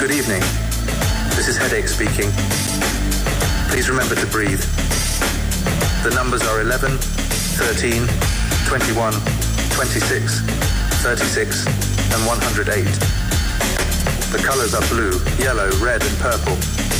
Good evening. This is Headache speaking. Please remember to breathe. The numbers are 11, 13, 21, 26, 36, and 108. The colors are blue, yellow, red, and purple.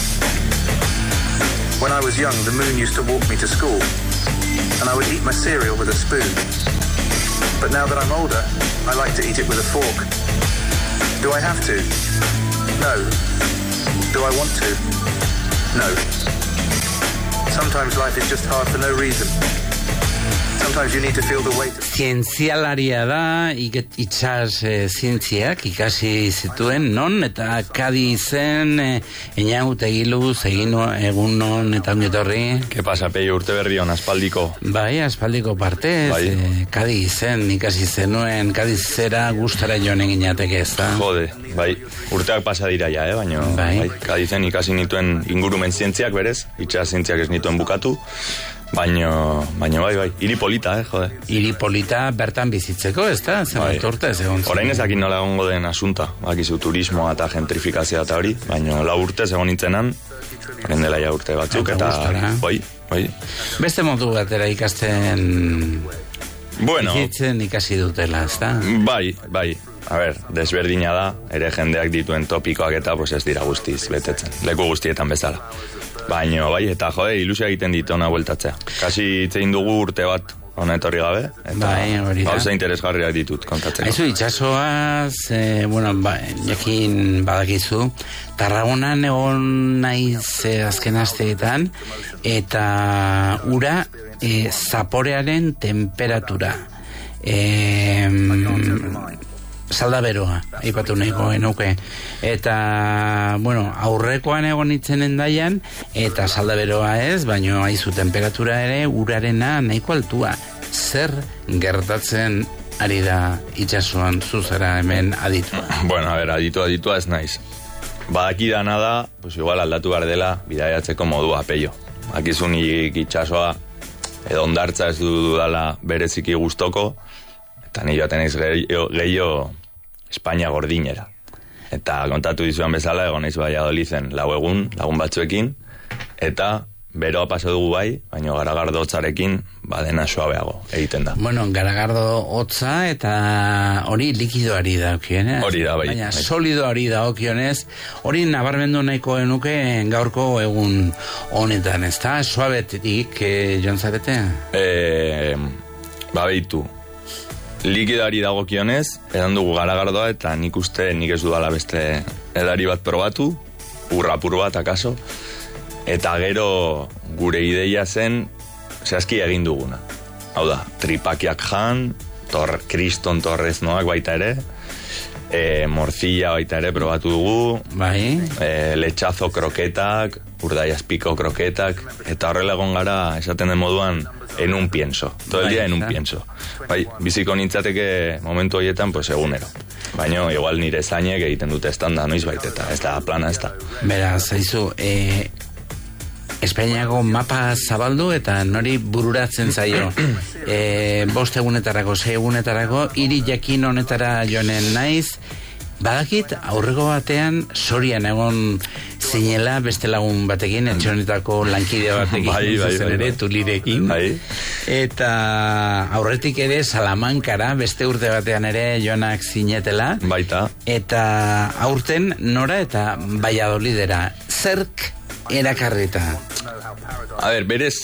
When I was young, the moon used to walk me to school, and I would eat my cereal with a spoon. But now that I'm older, I like to eat it with a fork. Do I have to? No. Do I want to? No. Sometimes life is just hard for no reason. Sometimes you need to feel the weight. Zientzialaria da, itsas zientziak ikasi zituen, non, eta Kadizen, Einagutegiluz, egun non, eta ongetorri. ¿Qué pasa, Peio, urte berri hon, aspaldiko? Bai, aspaldiko partez, Kadizen ikasi zenuen, Kadizera gustara joan eginateke ez da. Jode, bai, urteak pasa dira ja, baina bai, Kadizen ikasi nituen ingurumen zientziak berez, itsas zientziak ez nituen bukatu. Baina bai, hiri polita, jode. Hiri polita bertan bizitzeko, ez da? Zenbat urte ez egon zen. Orain ezakin nola egongo den asunta, bakizu turismoa eta gentrifikazioa eta hori, baina 4 urte egon nintzenan, orain dela ja urte batzuk, eta bai. Beste modu batera ikasten bizitzen ikasi dutela, ez da? Bai. A ber, desberdina da, ere jendeak dituen topikoak eta ez dira guztiz betetzen, leku guztietan bezala. Baina, bai, eta jode, ilusia egiten dit ona bueltatzea. Kasi itzein dugu urte bat hona etorri gabe, eta gauza interesgarriak ditut kontatzeko. Aizu, itxasoaz, jakin badakizu, Tarragonan egon naiz azken asteetan, eta ura zaporearen temperatura. Saldaberoa, aipatu nahiko genuke. Eta, aurrekoan egon nitzen endaian, eta saldaberoa ez, baina haizu temperatura ere urarena nahiko altua. Zer gertatzen ari da itxasuan zuzera hemen aditua? Aditua ez naiz. Badakidana da, igual aldatu behar dela bidaiatzeko modua, Peio. Akizun itxasoa edo ondartza ez dudala bereziki gustoko, eta ni joaten ez gehiago Espainia gordinera. Eta kontatu dizuan bezala, egon naiz Valladolizen 4 egun, lagun batzuekin, eta beroa paso dugu bai, baina garagardo hotzarekin badena suabeago egiten da. Garagardo hotza eta hori likidoari daukionez. Hori da, bai. Baina solidoari daukionez, hori nabarmendu nahiko genuke gaurko egun honetan, ez da? Suabetik joan zarete? Beitu. Likidari dagokionez, edan dugu garagardoa, eta nik ez dudala beste edari bat probatu, urrapur bat akaso, eta gero gure ideia zen zehazki egin duguna. Hau da, tripakiak jan, kriston torreznoak baita ere, morcilla baita ere probatu dugu, lechazo kroketak, urdaiazpiko kroketak, eta horrela egon gara esaten den moduan en un pienso, todo el día en un pienso. Biziko nintzateke momentu horietan, egunero. Baina, igual nire zainek egiten dute estanda noiz baiteta, ez da plana, ez da. Beraz, zaizu, Espainiako mapa zabaldu eta nori bururatzen zaio. 5 egunetarako, 6 egunetarako, hiri jakin honetara joanen naiz. Badakit, aurreko batean, Sorian egon zinela beste lagun batekin, etxe honetako lankide batekin, zuzen ere, Tulirekin. Eta aurretik ere Salamankara, beste urte batean ere joanak zinetela. Baita. Eta aurten nora eta Valladolidera. Zerk erakarrita? A ber, berez,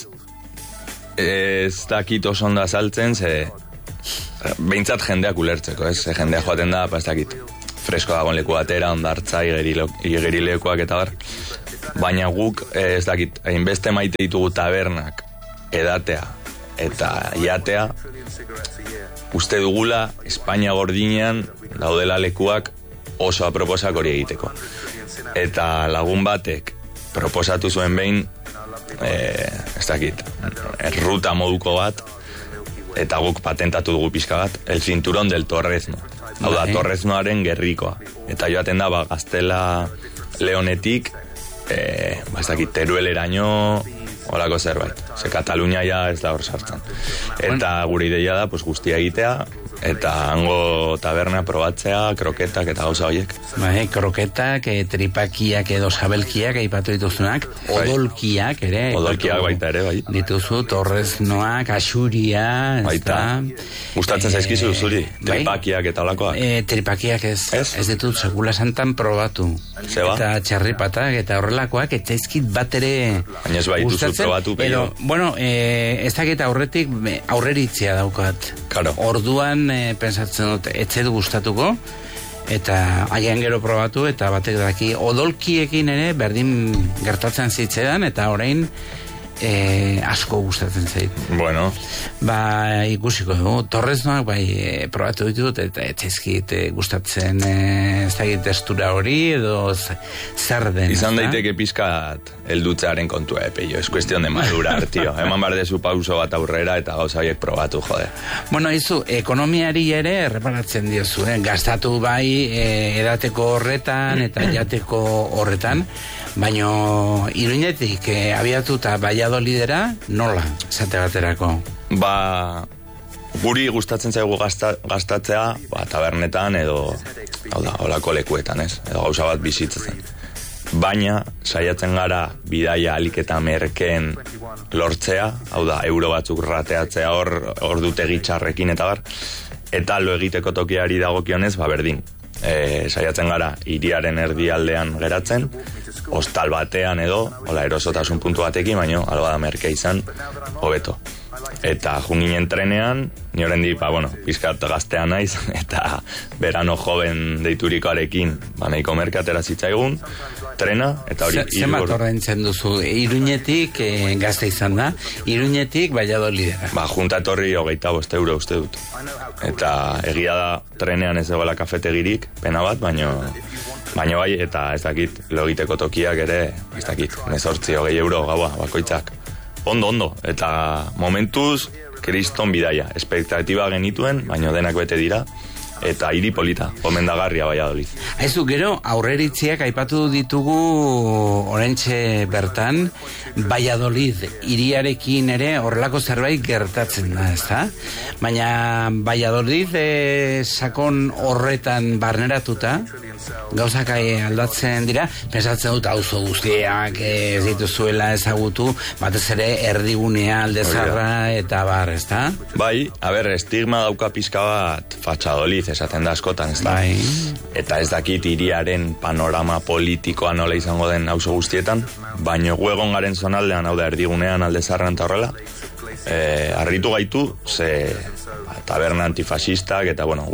ez dakit oso ondo azaltzen, behintzat jendeak ulertzeko, ez? Jendea joaten da, ez dakit. Fresko dagoen leku batera, ondartza, igerilekoak eta bar. Baina guk, ez dakit, hainbeste maite ditugu tabernak, edatea eta jatea, uste dugula Espainia gordinean daudela lekuak oso aproposak hori egiteko. Eta lagun batek proposatu zuen behin, ez dakit, ruta moduko bat, eta guk patentatu dugu pixka bat, el cinturón del torrezno. Hau da, torreznoaren gerrikoa. Eta joaten da, Gaztela Leonetik, ez dakit, Terueleraino, horako zerbait. Ze Katalunia ja ez da hor sartzen. Eta gure ideia da, guztia egitea, eta hango taberna probatzea, kroketak eta gauza horiek. Bai, kroketak, tripakiak edo sabelkiak aipatu dituzunak, odolkiak ere. Odolkiak baita ere, bai. Dituzu, torreznoak, axuria, baita. Gustatzen zaizkizu zuri, tripakiak eta olakoak? Tripakiak ez ditut sekula santan probatu. Zeba? Eta txarripatak eta horrelakoak, etzaizkit bat ere baina ez bai duzu probatu, pero, bueno, ez dakit aurretik aurreritzea daukat. Claro. Orduan, pensatzen dut, etxe du gustatuko, eta haien gero probatu, eta batek daki odolkiekin ere berdin gertatzen zitzedan, eta orain asko gustatzen zait. Bueno. Ba, ikusiko du. Torreznoak bai probatu ditut, eta etzaizkit gustatzen ez dakit testura hori, edo zer den. Izan daiteke pizkat eldutzearen kontua, peio. Es cuestión de madurar, tío. Eman bardezu pauso bat aurrera, eta gauza horiek probatu, jode. Bueno, izu, ekonomiari ere erreparatzen diozu, gastatu bai edateko horretan, eta jateko horretan, baino Iruñetik abiatuta Valladolidera nola, esate baterako? Ba, guri gustatzen zaigu gastatzea, ba, tabernetan edo, hau da, holako lekuetan, ez? Edo gauza bat bizitzen. Baina, saiatzen gara bidaia alik eta merkeen lortzea, hau da, euro batzuk rateatzea hor dutegi txarrekin eta bar, eta lo egiteko tokiari dagokionez, ba, berdin. Saiatzen gara hiriaren erdialdean geratzen, hostal batean edo, hola, erosotasun puntu batekin, baino, alba da merke izan, hobeto. Eta junginen trenean, ni horrendik, ba, bueno, pizkat gaztea naiz, eta berano joven deiturikoarekin, ba, nahiko merke atera zitzaigun, trena, eta hori... Zenbat ordaintzen duzu, Iruñetik gazte izan da, Iruñetik Valladolidera. Ba, junta etorri 25 euro uste dut. Eta egia da trenean ez dagoela kafetegirik, pena bat, baino bai, eta ez dakit, lo egiteko tokiak ere, ez dakit, 18-20 euro gaua, bakoitzak. Ondo, eta momentuz, kriston bidaia, espektatiba genituen, baino denak bete dira, eta hiri polita, gomendagarria Valladolid. Aizu, gero, aurreritziak aipatu ditugu orentxe bertan, Valladolid hiriarekin ere horrelako zerbait gertatzen da, ezta? Baina Valladolid sakon horretan barneratuta, gauzak aldatzen dira, pensatzen dut auzo guztiak ez dituzuela ezagutu, batez ere erdigunea, aldezarra eta bar, ezta? Bai, a ber, estigma dauka pizka bat Fatxadolid, esaten da askotan, ez da? Bai. Eta ez dakit hiriaren panorama politikoa nola izango den auzo guztietan, baino guegon garen zonaldean, hau da, erdigunean, aldezarran eta horrela, harritu gaitu, ze taberna antifasistak, eta bueno,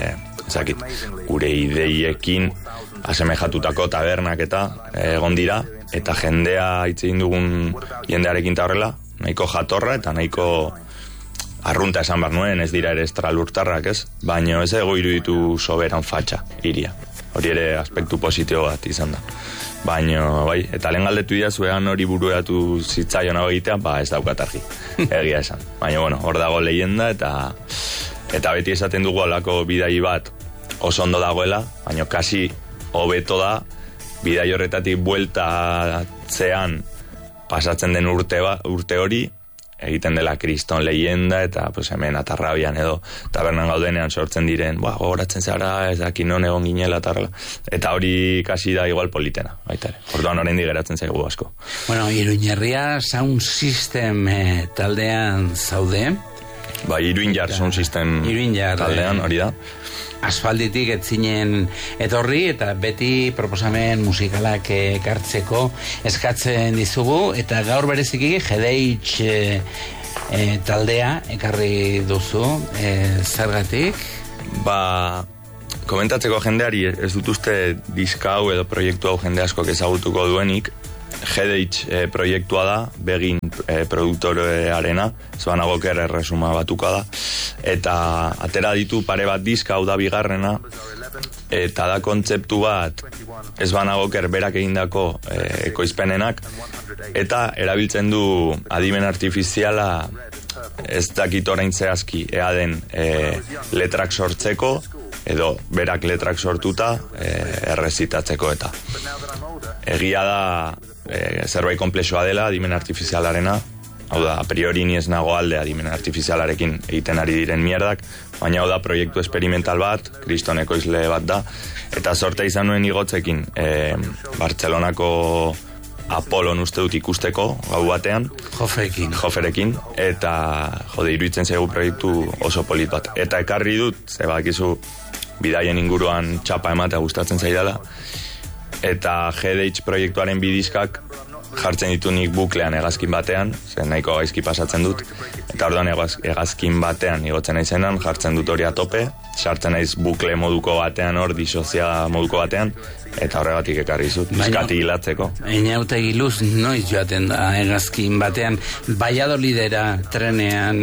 gure ideiekin asemejatutako tabernak eta egon dira, eta jendea hitzein dugun jendearekin eta horrela, nahiko jatorra eta nahiko arrunta esan behar nuen, ez dira ere estralurtarrak, ez? Baina ez ego iruditu soberan fatxa, iria. Hori ere aspektu positibo bat izan da. Baina, bai, eta lehen galdetu dira zuean hori buruatu zitzaion hau egitea, ba ez daukat argi, egia esan. Baina, bueno, hor dago leyenda eta beti esaten dugu alako bidai bat oso ondo dagoela, baina kasi hobeto da bidai horretatik bueltatzean pasatzen den urte hori, egiten dela kriston leyenda, eta pues, hemen atarrabian edo tabernan gaudenean sortzen diren, gogoratzen zara, ez dakin non egon ginela, eta hori kasi da igual politena, baita ere. Orduan oraindik geratzen zaigu asko. Bueno, Iruñerria Sound System taldean zaude. Ba, Iruñar Sound System taldean, hori da. Aspalditik etzinen etorri, eta beti proposamen musikalak ekartzeko eskatzen dizugu, eta gaur bereziki GDH taldea ekarri duzu, zergatik? Ba, komentatzeko jendeari ez dut uste diska hau edo proiektu hau jende asko ezagutuko duenik. GDH proiektua da, Begin produktorearena, zoan agoker erresuma batuka da, eta atera ditu pare bat diska, hau da bigarrena, eta da kontzeptu bat ez banagoker berak egindako ekoizpenenak, eta erabiltzen du adimen artifiziala, ez dakit orain zehazki, ea den letrak sortzeko, edo berak letrak sortuta errezitatzeko eta. Egia da zerbait komplexoa dela, adimen artifizialarena, Hau da, a priori ni ez nago alde adimen artifizialarekin egiten ari diren mierdak, baina hau da proiektu experimental bat, Kriston ekoizle bat da, eta sorte izan nuen igotzekin Bartzelonako Apollon uste dut ikusteko gau batean. Joferekin, eta iruditzen zaigu proiektu oso polit bat. Eta ekarri dut, ze bakizu bidaien inguruan txapa ematea gustatzen zaidala, eta GDH proiektuaren bidiskak jartzen ditu nik buklean hegazkin batean, zen nahiko gaizki pasatzen dut, eta orduan hegazkin batean igotzen naizenan, jartzen dut hori atope, sartzen naiz bukle moduko batean hor, disozia moduko batean, eta horregatik ekarri zut, bizkati hilatzeko. Einautegi Luz noiz joaten da hegazkin batean, Valladolidera trenean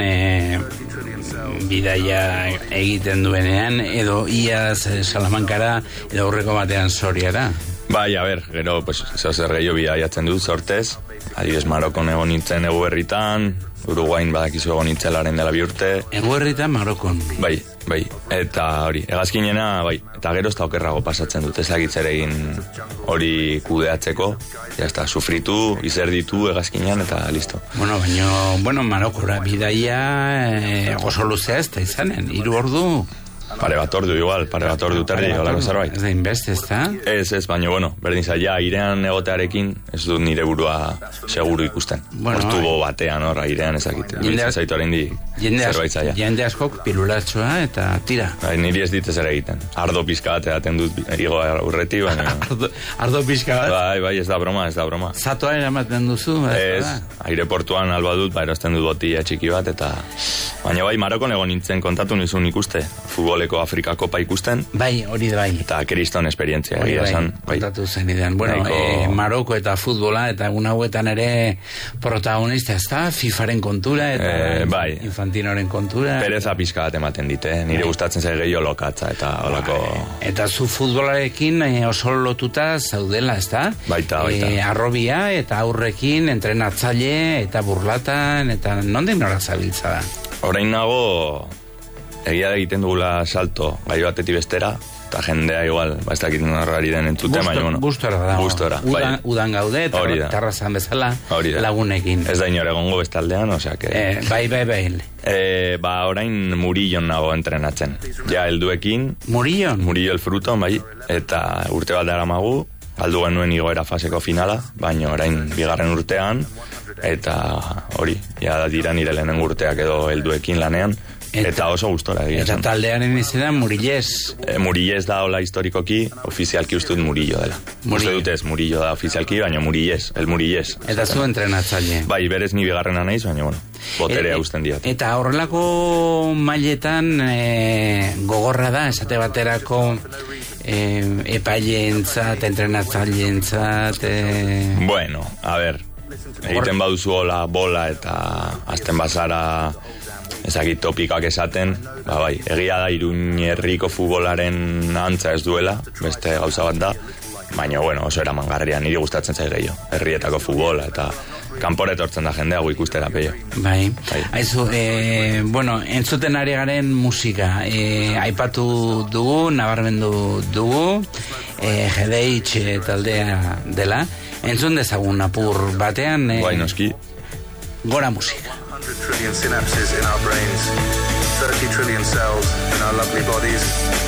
bidaia egiten duenean, edo iaz Salamankara, edo aurreko batean Soriara. Bai, a ber, gero, pues, zer gehiago bidaiatzen dut, sortez. Adibidez, Marokon egon nintzen Eguberritan, Uruguain badakizu egon nintzelaren dela 2 urte. Eguberritan, Marokon. Bai, eta hori, hegazkinena, bai, eta gero ez da okerrago pasatzen dut, ezagitzer egin hori kudeatzeko, jazta, sufritu, izerditu hegazkinean, eta listo. Bueno, Marokora bidaia oso luzea ez da izanen, 3 ordu... Pare bat ordu terdi, olako zerbait. Ez da inbeste, ez da? Ez, baina, berdin zaila, airean egotearekin, ez dut nire burua seguru ikusten. Hortubo batean, airean ezakit. Biltzen zaitu harendi zerbait zaila. Jende askok pilulatxoa eta tira. Niri ez ditez ere egiten. Ardo pizka bat edaten dut igo aurreti, baina... Ardo pizka bat? Bai, ez da broma. Zatoa eramaten duzu? Ez, aireportuan alba dut, erosten dut botila txiki bat, eta... Baina bai, Marokon egon nintzen kontatu nizun ikuste. Futboleko Afrika Kopa ikusten. Bai, hori da bai. Eta kriston esperientzia. Bai, kontatu zen idean. Maroko eta futbola, eta egun hauetan ere protagonista, ez da? FIFaren kontura, eta Infantinoren kontura. Pereza pizka bat ematen dite, nire gustatzen zai gehiago lokatza, eta holako... Eta zu futbolarekin oso lotuta zaudela, ez da? Baita. Arrobia, eta aurrekin, entrenatzaile, eta burlatan, eta nondik nora zabiltza da? Orain nago, egia egiten dugula salto gai batetik bestera, eta jendea igual, ez dakit norrari den entzute, baina... Bustora da. Udan gaude, eta terrazan bezala lagunekin. Ez da inore egongo bestaldean, osea que... Bai. Orain Murillon nago entrenatzen. Ja, helduekin... Murillon? Murillo el fruto, bai, eta urte bat daramagu, galdu genuen igoera faseko finala, baina orain 2. urtean, eta hori, ja dira nire lehenen urteak edo helduekin lanean, eta oso gustora egia. Eta taldearen izena Murillez. Murillez da hola historikoki, ofizialki uste dut Murillo dela. Uste dut ez Murillo da ofizialki, baina Murillez, el Murillez. Eta zu entrenatzaile. Bai, berez ni 2. naiz, baina boterea usten diat. Eta horrelako mailetan gogorra da, esate baterako epaileentzat, entrenatzaileentzat... Bueno, a ver, egiten baduzu hola bola eta azten bazara ezakit topikak esaten, bai, egia da Iruin herriko futbolaren antza ez duela, beste gauza bat da, baina oso eramangarria, niri gustatzen zai gehiago, herrietako futbola eta kanpora etortzen da jendea ikustera peio. Bai. Aizu, entzuten ari garen musika, aipatu dugu, nabarmendu dugu, GDH taldea dela, entzun dezagun apur batean... Bai, noski. Gora musika. 100 trillion synapses in our brains, 30 trillion cells in our lovely bodies.